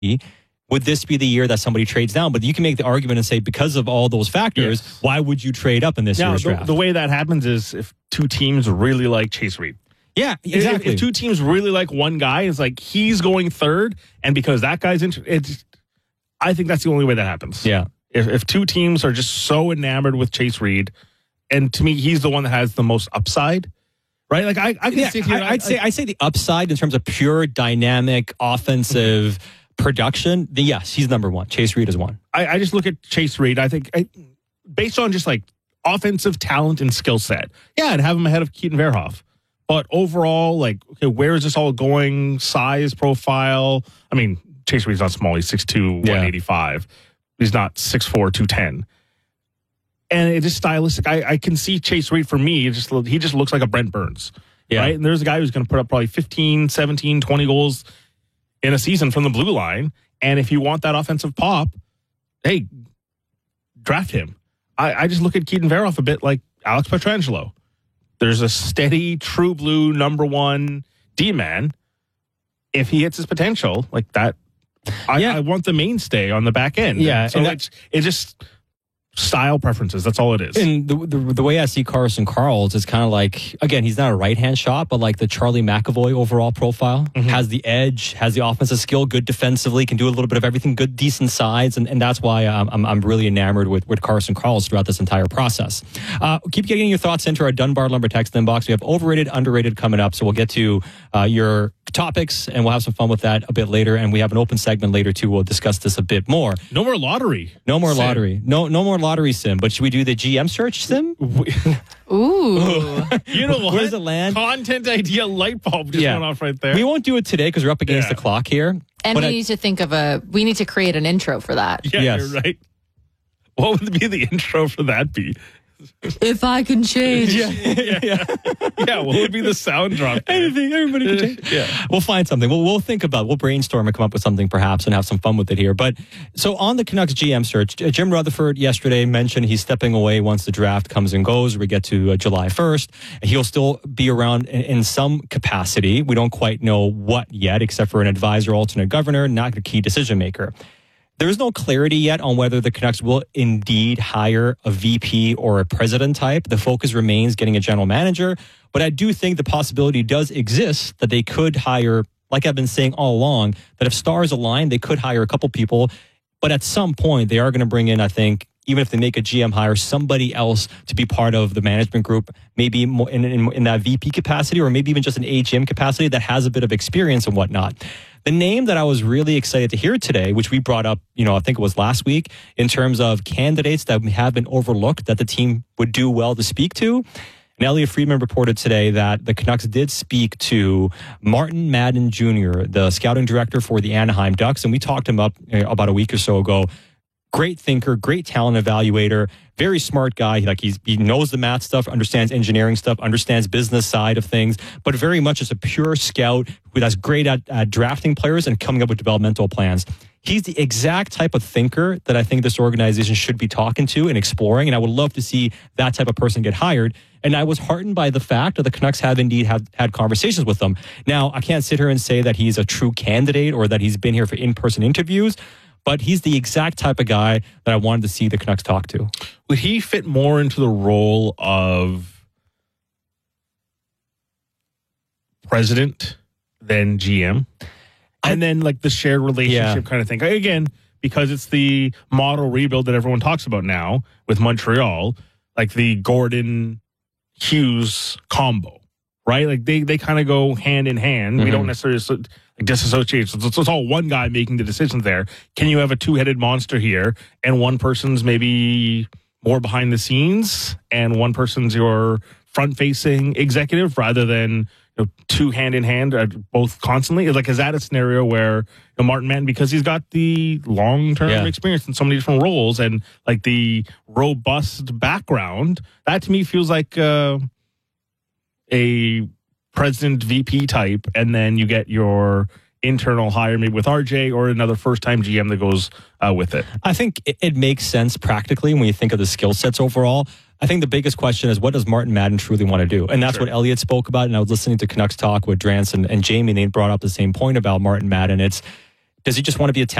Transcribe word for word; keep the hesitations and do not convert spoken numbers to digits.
would this be the year that somebody trades down? But you can make the argument and say, because of all those factors, yes. why would you trade up in this now, year's the, draft? The way that happens is if two teams really like Chase Reed. Yeah, exactly. If, if two teams really like one guy, it's like he's going third, and because that guy's inter- it's, I think that's the only way that happens. Yeah. If, if two teams are just so enamored with Chase Reed, and to me, he's the one that has the most upside, right? Like I, I can yeah, sit here. I, I'd I, say, I'd say the upside in terms of pure dynamic offensive mm-hmm. production. The, yes, he's number one. Chase Reed is one. I, I just look at Chase Reed. I think I, based on just like offensive talent and skill set, yeah, I'd have him ahead of Keaton Verhoff. But overall, like, okay, where is this all going? Size, profile. I mean, Chase Reed's not small. He's six two, yeah. one eighty-five. He's not six four, two ten. And it just stylistic. I, I can see Chase Reed, for me, it just he just looks like a Brent Burns. Yeah. Right? And there's a guy who's going to put up probably fifteen, seventeen, twenty goals in a season from the blue line. And if you want that offensive pop, hey, draft him. I, I just look at Keaton Verhoff a bit like Alex Pietrangelo. There's a steady, true blue number one D-man. If he hits his potential, like that, I, yeah. I want the mainstay on the back end. Yeah. So and that, it's, it's just style preferences. That's all it is. And the, the, the way I see Carson Karls is kind of like, again, he's not a right-hand shot, but like the Charlie McAvoy overall profile. Mm-hmm. Has the edge, has the offensive skill, good defensively, can do a little bit of everything, good, decent size. And, and that's why I'm, I'm, I'm really enamored with, with Carson Karls throughout this entire process. Uh, keep getting your thoughts into our Dunbar Lumber text inbox. We have overrated, underrated coming up. So we'll get to uh, your topics and we'll have some fun with that a bit later. And we have an open segment later too. We'll discuss this a bit more. No more lottery. No more Sim. lottery. No, no more lottery sim. But should we do the G M search sim? Ooh. You know what? Where does it land? Content idea light bulb just yeah. went off right there. We won't do it today because we're up against yeah. the clock here. And we I, need to think of a, we need to create an intro for that. Yeah, yes. you're right. What would be the intro for that be? If I can change. Yeah. yeah. yeah. yeah, what would be the sound drop? There? Anything, everybody can change. yeah. We'll find something. We'll, we'll think about it. We'll brainstorm and come up with something perhaps and have some fun with it here. But so on the Canucks G M search, Jim Rutherford yesterday mentioned he's stepping away once the draft comes and goes. We get to uh, July first. He'll still be around in, in some capacity. We don't quite know what yet, except for an advisor, alternate governor, not a key decision maker. There's no clarity yet on whether the Canucks will indeed hire a V P or a president type. The focus remains getting a general manager. But I do think the possibility does exist that they could hire, like I've been saying all along, that if stars align, they could hire a couple people. But at some point, they are going to bring in, I think, even if they make a G M hire, somebody else to be part of the management group, maybe in, in, in that V P capacity or maybe even just an A G M capacity that has a bit of experience and whatnot. The name that I was really excited to hear today, which we brought up, you know, I think it was last week, in terms of candidates that have been overlooked that the team would do well to speak to. And Elliot Friedman reported today that the Canucks did speak to Martin Madden Junior, the scouting director for the Anaheim Ducks. And we talked him up uh, about a week or so ago. Great thinker, great talent evaluator, very smart guy. Like he's, he knows the math stuff, understands engineering stuff, understands business side of things, but very much just a pure scout who that's great at, at drafting players and coming up with developmental plans. He's the exact type of thinker that I think this organization should be talking to and exploring. And I would love to see that type of person get hired. And I was heartened by the fact that the Canucks have indeed have had conversations with them. Now, I can't sit here and say that he's a true candidate or that he's been here for in-person interviews, but he's the exact type of guy that I wanted to see the Canucks talk to. Would he fit more into the role of president than G M? And then like the shared relationship yeah. kind of thing. Again, because it's the model rebuild that everyone talks about now with Montreal, like the Gordon Hughes combo, right? Like they, they kind of go hand in hand. Mm-hmm. We don't necessarily like disassociate. So it's, it's all one guy making the decisions there. Can you have a two-headed monster here and one person's maybe more behind the scenes and one person's your front-facing executive rather than you know, two hand in hand, uh, both constantly? Like, is that a scenario where you know, Martin Mann, because he's got the long term yeah. experience in so many different roles and like the robust background, that to me feels like uh, a president V P type, and then you get your internal hire maybe with R J or another first time G M that goes uh, with it. I think it, it makes sense practically when you think of the skill sets overall. I think the biggest question is, what does Martin Madden truly want to do? And that's sure. what Elliot spoke about. And I was listening to Canucks Talk with Drance and, and Jamie, and they brought up the same point about Martin Madden. It's, Does he just want to be a